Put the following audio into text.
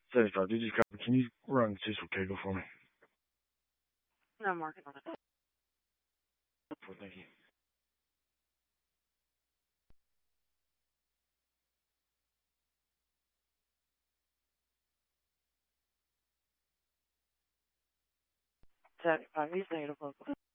75, they just copy. Can you run Cecil Cagle for me? No, I'm working on it. Well, thank you. $75, he's negative local.